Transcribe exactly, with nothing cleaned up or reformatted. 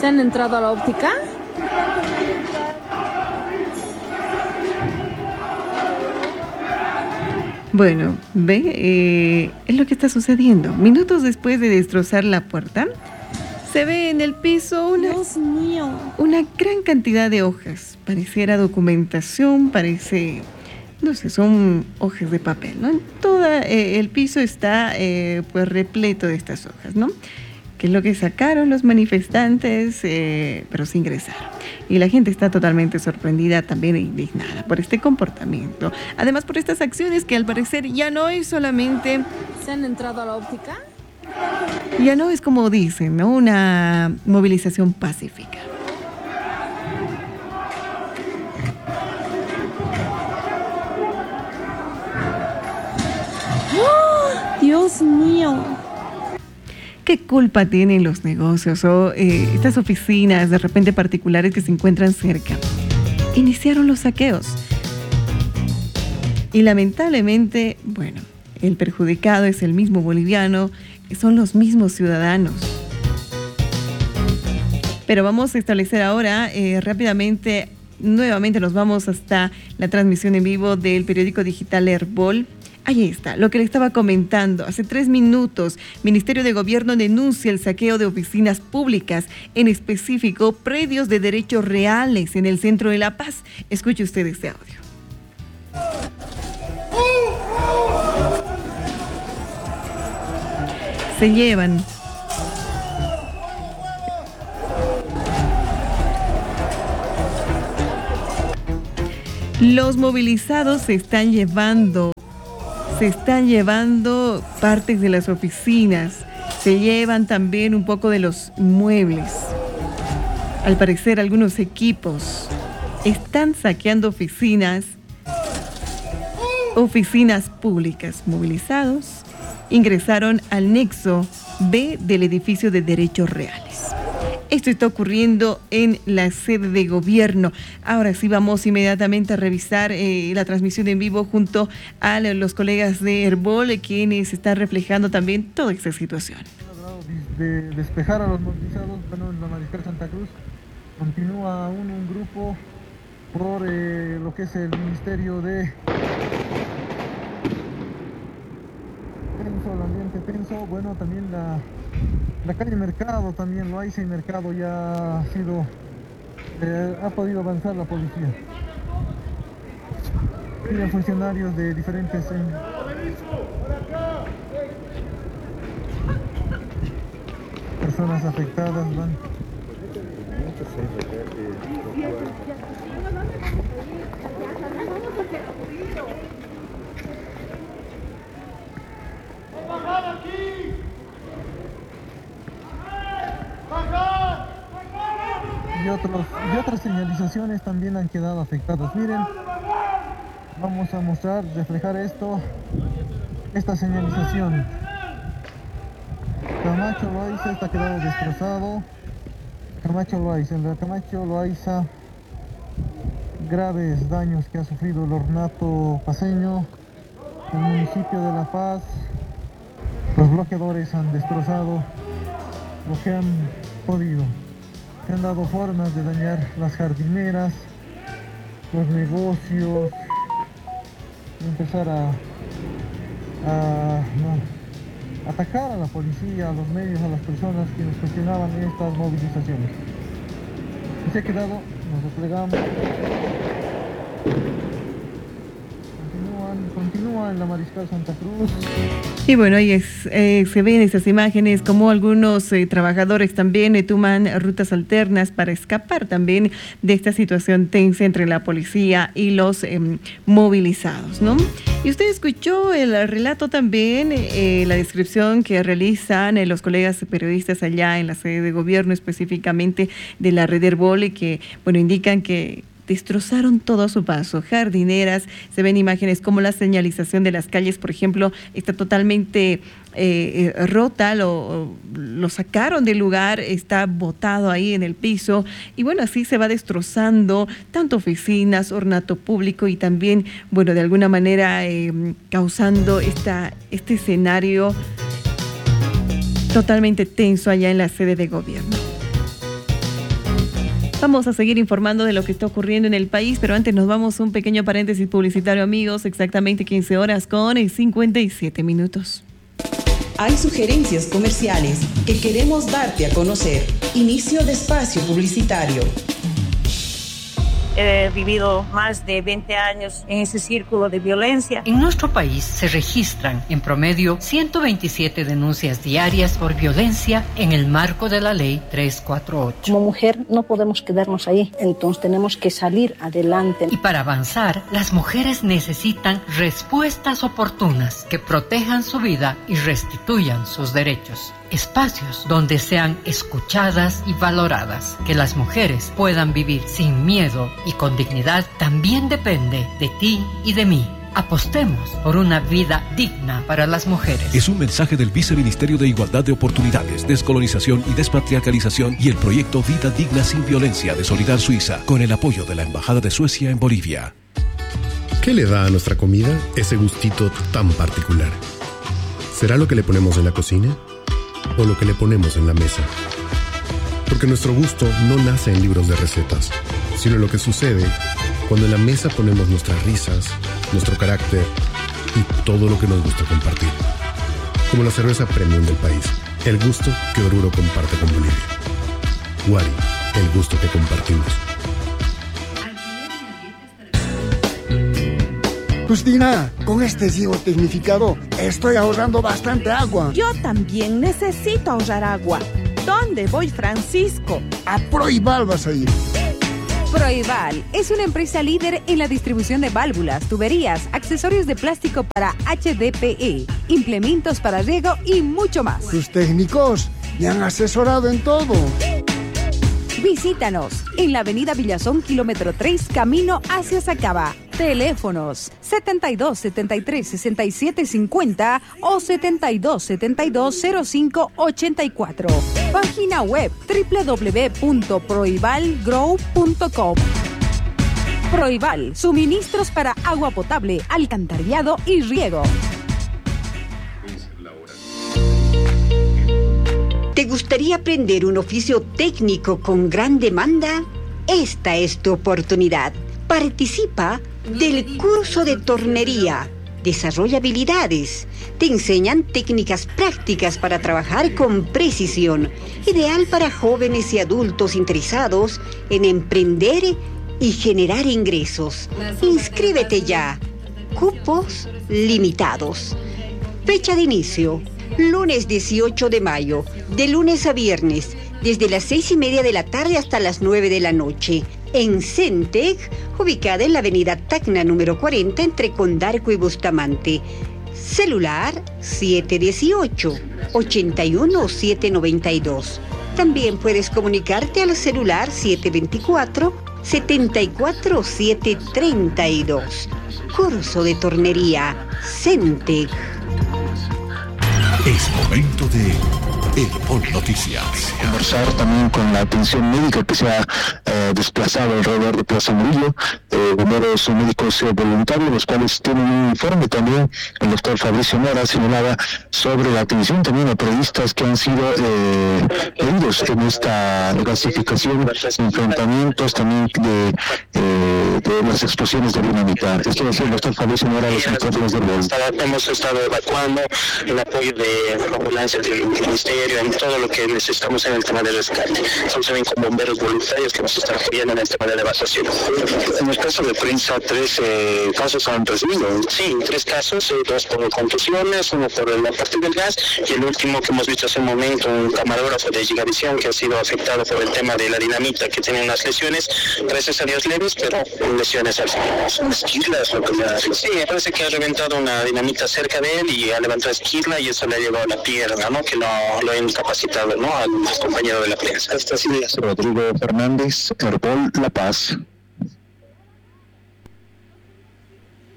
¿Se han entrado a la óptica? Bueno, ve, eh, es lo que está sucediendo. Minutos después de destrozar la puerta, se ve en el piso una, Dios mío, una gran cantidad de hojas. Pareciera documentación, parece, no sé, son hojas de papel, ¿no? Todo eh, el piso está eh, pues repleto de estas hojas, ¿no? Que es lo que sacaron los manifestantes, eh, pero sin ingresar. Y la gente está totalmente sorprendida, también indignada por este comportamiento. Además, por estas acciones que al parecer ya no es solamente... ¿se han entrado a la óptica? Ya no es como dicen, ¿no? Una movilización pacífica. ¡Oh, Dios mío! ¿Qué culpa tienen los negocios o eh, estas oficinas de repente particulares que se encuentran cerca? Iniciaron los saqueos. Y lamentablemente, bueno, el perjudicado es el mismo boliviano, son los mismos ciudadanos. Pero vamos a establecer ahora eh, rápidamente, nuevamente nos vamos hasta la transmisión en vivo del periódico digital Herbol. Ahí está, lo que le estaba comentando. Hace tres minutos, Ministerio de Gobierno denuncia el saqueo de oficinas públicas, en específico predios de derechos reales en el centro de La Paz. Escuche usted este audio. Se llevan los movilizados se están llevando Se están llevando partes de las oficinas, se llevan también un poco de los muebles. Al parecer, algunos equipos están saqueando oficinas, oficinas públicas. Movilizados ingresaron al nexo B del edificio de Derechos Reales. Esto está ocurriendo en la sede de gobierno. Ahora sí vamos inmediatamente a revisar eh, la transmisión en vivo junto a los colegas de Herbol, quienes están reflejando también toda esta situación. De despejar a los movilizados, bueno, en la Mariscal Santa Cruz continúa aún un grupo por eh, lo que es el Ministerio de... Tenso, el ambiente tenso, bueno, también la... La calle Mercado también, Loaiza y Mercado ya ha sido, eh, ha podido avanzar la policía. Tienen funcionarios de diferentes... Eh, personas afectadas van. Y, otros, y otras señalizaciones también han quedado afectadas. Miren, vamos a mostrar, reflejar esto, esta señalización. Camacho Loaiza está quedado destrozado. Camacho Loaiza, en la Camacho Loaiza, graves daños que ha sufrido el ornato paseño, el municipio de La Paz. Los bloqueadores han destrozado lo que han podido. Se han dado formas de dañar las jardineras, los negocios, y empezar a, a no, atacar a la policía, a los medios, a las personas que nos cuestionaban estas movilizaciones. Y se ha quedado, nos replegamos. Continúan, continúa en la Mariscal Santa Cruz. Y bueno, ahí es, eh, se ven esas imágenes como algunos eh, trabajadores también eh, toman rutas alternas para escapar también de esta situación tensa entre la policía y los eh, movilizados, ¿no? Y usted escuchó el relato también, eh, la descripción que realizan eh, los colegas periodistas allá en la sede de gobierno, específicamente de la red Herbol, que, bueno, indican que destrozaron todo a su paso, jardineras, se ven imágenes como la señalización de las calles, por ejemplo, está totalmente eh, eh, rota, lo, lo sacaron del lugar, está botado ahí en el piso, y bueno, así se va destrozando tanto oficinas, ornato público y también, bueno, de alguna manera eh, causando esta, este escenario totalmente tenso allá en la sede de gobierno. Vamos a seguir informando de lo que está ocurriendo en el país, pero antes nos vamos a un pequeño paréntesis publicitario, amigos. Exactamente quince horas con cincuenta y siete minutos. Hay sugerencias comerciales que queremos darte a conocer. Inicio de espacio publicitario. He vivido más de veinte años en ese círculo de violencia. En nuestro país se registran en promedio ciento veintisiete denuncias diarias por violencia en el marco de la ley trescientos cuarenta y ocho. Como mujer no podemos quedarnos ahí, entonces tenemos que salir adelante. Y para avanzar, las mujeres necesitan respuestas oportunas que protejan su vida y restituyan sus derechos. Espacios donde sean escuchadas y valoradas. Que las mujeres puedan vivir sin miedo y con dignidad también depende de ti y de mí. Apostemos por una vida digna para las mujeres. Es un mensaje del Viceministerio de Igualdad de Oportunidades, Descolonización y Despatriarcalización y el proyecto Vida Digna Sin Violencia de Solidar Suiza, con el apoyo de la Embajada de Suecia en Bolivia. ¿Qué le da a nuestra comida ese gustito tan particular? ¿Será lo que le ponemos en la cocina? ¿O lo que le ponemos en la mesa? Porque nuestro gusto no nace en libros de recetas, sino lo que sucede cuando en la mesa ponemos nuestras risas, nuestro carácter y todo lo que nos gusta compartir. Como la cerveza premium del país, el gusto que Oruro comparte con Bolivia. Wari, el gusto que compartimos. Justina, con este ciego tecnificado estoy ahorrando bastante agua. Yo también necesito ahorrar agua. ¿Dónde voy, Francisco? A Proibal vas a ir. Proibal es una empresa líder en la distribución de válvulas, tuberías, accesorios de plástico para H D P E, implementos para riego y mucho más. Sus técnicos me han asesorado en todo. Visítanos en la avenida Villazón, kilómetro tres, camino hacia Sacaba. Teléfonos setenta y dos, setenta y tres, sesenta y siete cincuenta o setenta y dos, setenta y dos, cero cinco ochenta y cuatro. Página web doble u doble u doble u punto proibal grow punto com. Proibal, suministros para agua potable, alcantarillado y riego. ¿Te gustaría aprender un oficio técnico con gran demanda? Esta es tu oportunidad. Participa del curso de tornería. Desarrolla habilidades. Te enseñan técnicas prácticas para trabajar con precisión. Ideal para jóvenes y adultos interesados en emprender y generar ingresos. Inscríbete ya. Cupos limitados. Fecha de inicio: lunes dieciocho de mayo, de lunes a viernes, desde las seis y media de la tarde hasta las nueve de la noche, en Centec, ubicada en la avenida Tacna número cuarenta, entre Condarco y Bustamante. Celular siete uno ocho, ocho uno siete nueve dos. También puedes comunicarte al celular siete dos cuatro, siete cuatro siete tres dos. Curso de tornería Centec. Es momento de El Pol Noticias. Conversar también con la atención médica que se ha eh, desplazado alrededor de Plaza Murillo, eh, números médicos eh, voluntarios, los cuales tienen un informe también. El doctor Fabricio Mora señalaba sobre la atención también a periodistas que han sido eh, heridos en esta gasificación, enfrentamientos también de, eh, de las explosiones de dinamita. Esto es el doctor Fabricio Mora, los micrófonos del Bol. Hemos estado evacuando el apoyo de ambulancias del ministerio, en todo lo que necesitamos en el tema de rescate. Estamos también con bomberos voluntarios que nos están apoyando en el tema de la evacuación. En el caso de prensa, tres eh, casos han recibido. Sí, tres casos, eh, dos por contusiones, uno por la parte del gas, y el último que hemos visto hace un momento, un camarógrafo de Gigavisión que ha sido afectado por el tema de la dinamita, que tiene unas lesiones, gracias a Dios leves, pero lesiones al final. Son esquirlas lo que me hace. Sí, me parece que ha reventado una dinamita cerca de él y ha levantado esquirla y eso le ha llevado a la pierna, ¿no? Que lo, lo ha incapacitado, ¿no? Al compañero de la prensa. Estas ideas. Rodrigo Fernández, Herbol La Paz.